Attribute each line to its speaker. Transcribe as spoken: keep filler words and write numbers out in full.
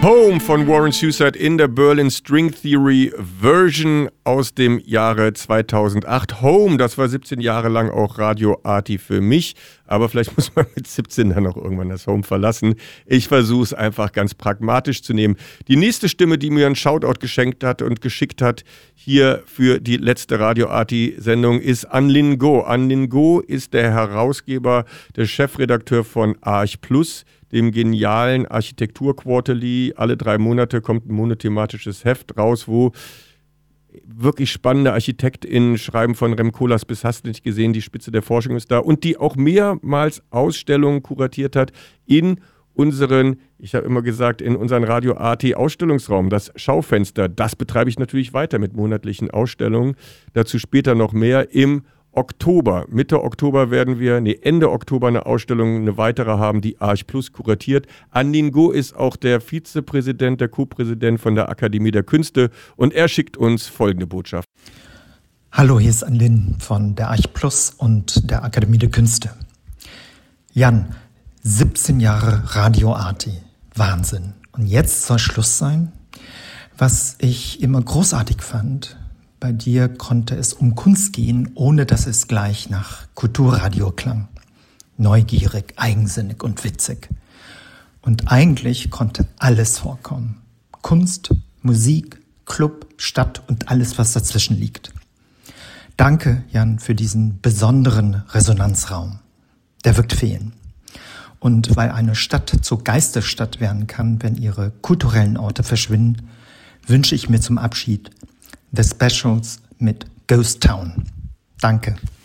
Speaker 1: Home von Warren Suicide in der Berlin String Theory Version aus dem Jahre zweitausendacht. Home, das war siebzehn Jahre lang auch Radio Arti für mich, aber vielleicht muss man mit siebzehn dann auch irgendwann das Home verlassen. Ich versuche es einfach ganz pragmatisch zu nehmen. Die nächste Stimme, die mir einen Shoutout geschenkt hat und geschickt hat, hier für die letzte Radio Arti Sendung, ist An Lin Go. An Lin Go ist der Herausgeber, der Chefredakteur von Arch Plus, dem genialen Architektur-Quarterly. Alle drei Monate kommt ein monothematisches Heft raus, wo wirklich spannende ArchitektInnen schreiben, von Rem Koolhaas bis hast du nicht gesehen, die Spitze der Forschung ist da, und die auch mehrmals Ausstellungen kuratiert hat in unseren, ich habe immer gesagt, in unseren Radio Arti Ausstellungsraum, das Schaufenster. Das betreibe ich natürlich weiter mit monatlichen Ausstellungen. Dazu später noch mehr im Oktober. Mitte Oktober werden wir, nee, Ende Oktober eine Ausstellung, eine weitere haben, die Arch Plus kuratiert. An Lin Go ist auch der Vizepräsident, der Co-Präsident von der Akademie der Künste, und er schickt uns folgende Botschaft.
Speaker 2: Hallo, hier ist An Lin von der Arch Plus und der Akademie der Künste. Jan, siebzehn Jahre Radio Arti. Wahnsinn. Und jetzt soll Schluss sein? Was ich immer großartig fand: Bei dir konnte es um Kunst gehen, ohne dass es gleich nach Kulturradio klang. Neugierig, eigensinnig und witzig. Und eigentlich konnte alles vorkommen. Kunst, Musik, Club, Stadt und alles, was dazwischen liegt. Danke, Jan, für diesen besonderen Resonanzraum. Der wird fehlen. Und weil eine Stadt zur Geistesstadt werden kann, wenn ihre kulturellen Orte verschwinden, wünsche ich mir zum Abschied The Specials mit Ghost Town. Danke.